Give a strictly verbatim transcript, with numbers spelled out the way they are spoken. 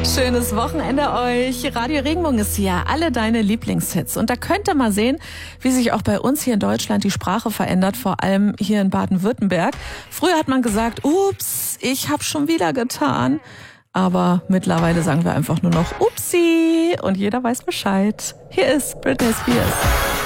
Schönes Wochenende euch. Radio Regenbogen ist hier. Alle deine Lieblingshits. Und da könnt ihr mal sehen, wie sich auch bei uns hier in Deutschland die Sprache verändert, vor allem hier in Baden-Württemberg. Früher hat man gesagt, ups, ich hab schon wieder getan. Aber mittlerweile sagen wir einfach nur noch Upsi und jeder weiß Bescheid. Hier ist Britney Spears.